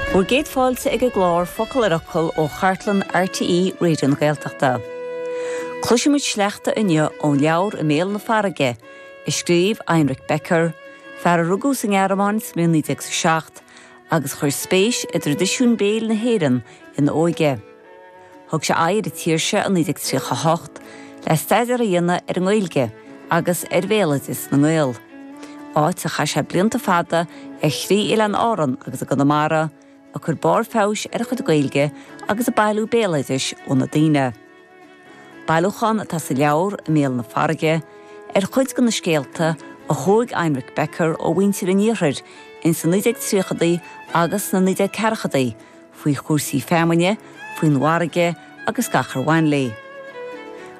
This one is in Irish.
Bhuair géadfáilte ag glár focail arachil ó chartlan RTE réidir na Gaeltachta. Cluisimid sleachta inne ón leabhar i méal na farraige, i scríb Heinrich Becker, fear a rugú san Gearmáin 1967, agus chuir spéis i tradiisiún béal na héireann in óige. Thug sé air i tíirse an 1938 le staidir a dhéanana ar an Ghaeilge agus ar bhéalad is na Gael. Áit a chaise blianta fada ar chrí Ilan Áran agus a Conamara a chur bar fás ar a chud Gaeilge agus a bailú béalaitis ó na daoine. Bailúchan atá sa leabhar i méal na farraige ar chuid go na scéalta a thóg Heinrich Becker ó bhaintear an íothir in sa 1930 agus na 1940 faoi chósaí féamaine, faoin mhargaige agus gachar bhain lé.